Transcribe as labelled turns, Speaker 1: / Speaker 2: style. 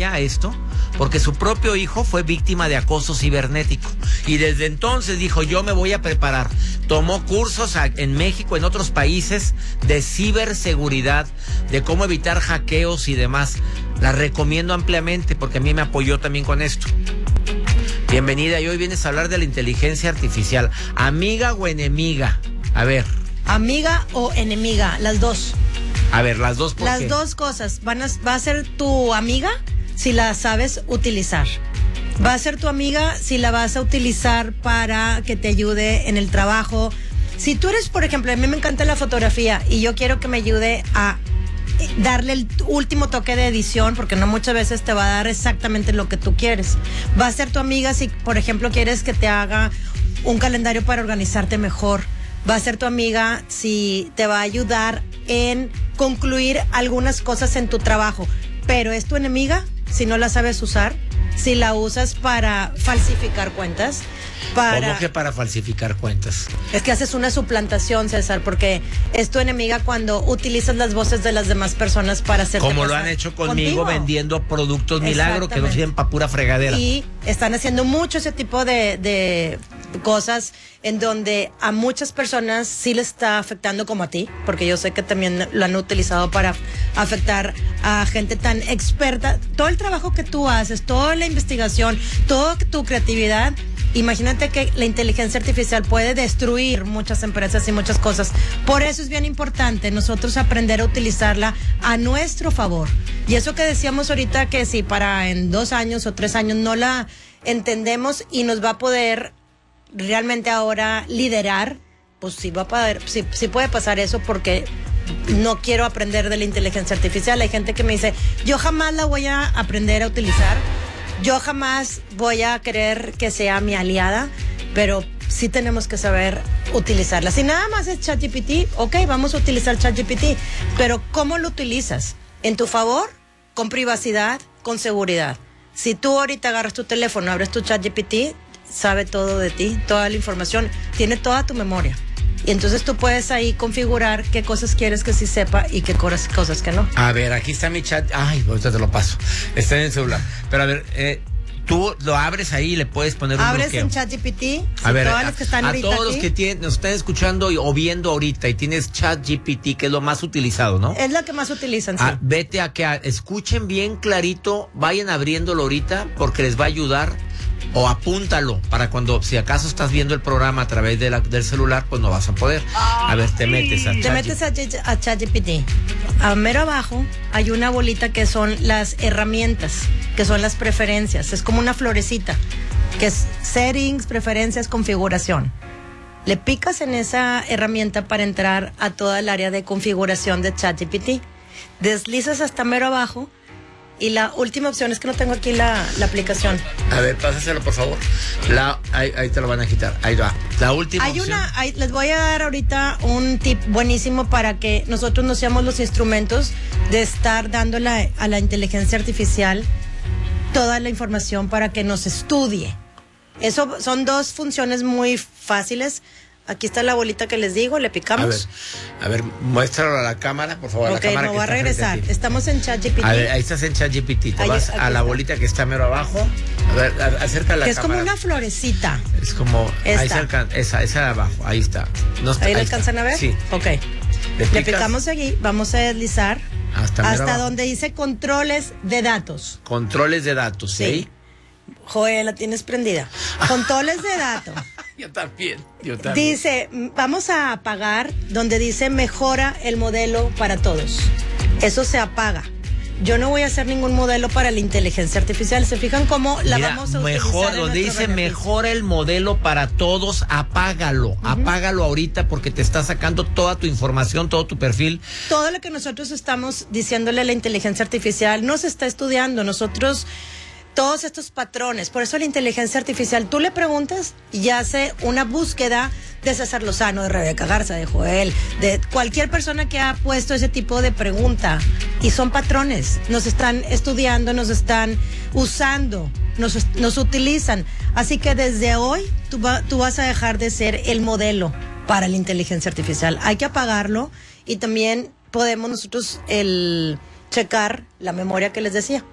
Speaker 1: ella a esto porque su propio hijo fue víctima de acoso cibernético. Y desde entonces dijo, yo me voy a preparar. Tomó cursos en México, en otros países, de ciberseguridad, de cómo evitar hackeos y demás. La recomiendo ampliamente porque a mí me apoyó también con esto. Bienvenida, y hoy vienes a hablar de la inteligencia artificial. ¿Amiga o enemiga? A ver.
Speaker 2: ¿Amiga o enemiga? Las dos.
Speaker 1: A ver, las dos, ¿por qué?
Speaker 2: Las dos cosas. Va a ser tu amiga si la sabes utilizar. Va a ser tu amiga si la vas a utilizar para que te ayude en el trabajo. Si tú eres, por ejemplo, a mí me encanta la fotografía y yo quiero que me ayude a darle el último toque de edición, porque no muchas veces te va a dar exactamente lo que tú quieres. Va a ser tu amiga si, por ejemplo, quieres que te haga un calendario para organizarte mejor. Va a ser tu amiga si te va a ayudar en concluir algunas cosas en tu trabajo. Pero es tu enemiga si no la sabes usar, si la usas para falsificar cuentas.
Speaker 1: ¿Cómo que para falsificar cuentas?
Speaker 2: Es que haces una suplantación, César, porque es tu enemiga cuando utilizas las voces de las demás personas para hacer.
Speaker 1: Como lo han hecho conmigo vendiendo productos milagro que no sirven para pura fregadera.
Speaker 2: Y están haciendo mucho ese tipo de cosas en donde a muchas personas sí les está afectando como a ti, porque yo sé que también lo han utilizado para afectar a gente tan experta. Todo el trabajo que tú haces, toda la investigación, toda tu creatividad. Imagínate que la inteligencia artificial puede destruir muchas empresas y muchas cosas. Por eso es bien importante nosotros aprender a utilizarla a nuestro favor. Y eso que decíamos ahorita, que si para en 2 años o 3 años no la entendemos y nos va a poder realmente ahora liderar, pues sí va a poder, sí puede pasar eso, porque no quiero aprender de la inteligencia artificial. Hay gente que me dice, yo jamás la voy a aprender a utilizar. Yo jamás voy a querer que sea mi aliada, pero sí tenemos que saber utilizarla. Si nada más es ChatGPT, ok, vamos a utilizar ChatGPT, pero ¿cómo lo utilizas? ¿En tu favor? Con privacidad, con seguridad. Si tú ahorita agarras tu teléfono, abres tu ChatGPT, sabe todo de ti, toda la información, tiene toda tu memoria. Y entonces tú puedes ahí configurar qué cosas quieres que sí sepa y qué cosas que no.
Speaker 1: A ver, aquí está mi chat. Ay, ahorita te lo paso. Está en el celular. Pero a ver, tú lo abres ahí y le puedes poner un bloqueo.
Speaker 2: Abres en ChatGPT.
Speaker 1: A ver,
Speaker 2: todos los que están
Speaker 1: a
Speaker 2: ahorita
Speaker 1: todos
Speaker 2: aquí,
Speaker 1: los que nos están escuchando o viendo ahorita y tienes ChatGPT, que es lo más utilizado, ¿no?
Speaker 2: es la que más utilizan, sí.
Speaker 1: Vete a que escuchen bien clarito, vayan abriéndolo ahorita porque les va a ayudar. O apúntalo para cuando, si acaso estás viendo el programa a través del celular, pues no vas a poder. A ver, te metes
Speaker 2: a ChatGPT. A mero abajo hay una bolita que son las herramientas, que son las preferencias. Es como una florecita, que es settings, preferencias, configuración. Le picas en esa herramienta para entrar a toda el área de configuración de ChatGPT. Deslizas hasta mero abajo. Y la última opción, es que no tengo aquí la aplicación.
Speaker 1: A ver, pásaselo, por favor. Ahí te lo van a quitar. Ahí va. La última opción.
Speaker 2: Les voy a dar ahorita un tip buenísimo para que nosotros nos seamos los instrumentos de estar dándole a la inteligencia artificial toda la información para que nos estudie. Eso son 2 funciones muy fáciles. Aquí está la bolita que les digo, le picamos.
Speaker 1: A ver, muéstralo a la cámara, por favor.
Speaker 2: Ok,
Speaker 1: la cámara
Speaker 2: me voy a regresar. Estamos en ChatGPT.
Speaker 1: A ver, ahí estás en ChatGPT. Te vas a la bolita que está mero abajo. A ver, acerca la cámara.
Speaker 2: Es como una florecita.
Speaker 1: Es como... Ahí se alcanza, esa de abajo, ahí está.
Speaker 2: ¿Ahí la alcanzan a ver?
Speaker 1: Sí.
Speaker 2: Ok. Le picamos aquí, vamos a deslizar hasta donde dice controles de datos.
Speaker 1: Controles de datos, ¿sí?
Speaker 2: Joel, la tienes prendida. Controles de datos.
Speaker 1: Yo también.
Speaker 2: Dice, vamos a apagar donde dice mejora el modelo para todos. Eso se apaga. Yo no voy a hacer ningún modelo para la inteligencia artificial. ¿Se fijan cómo la vamos a utilizar?
Speaker 1: Donde dice mejora el modelo para todos, apágalo. Apágalo ahorita porque te está sacando toda tu información, todo tu perfil.
Speaker 2: Todo lo que nosotros estamos diciéndole a la inteligencia artificial no se está estudiando. Nosotros... todos estos patrones, por eso la inteligencia artificial, tú le preguntas y hace una búsqueda de César Lozano, de Rebeca Garza, de Joel, de cualquier persona que ha puesto ese tipo de pregunta, y son patrones, nos están estudiando, nos están usando, nos utilizan, así que desde hoy tú vas a dejar de ser el modelo para la inteligencia artificial, hay que apagarlo y también podemos nosotros checar la memoria que les decía.